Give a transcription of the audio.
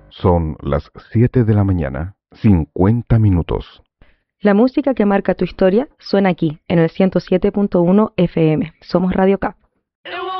Son las 7 de la mañana, 50 minutos. La música que marca tu historia suena aquí, en el 107.1 FM. Somos Radio K.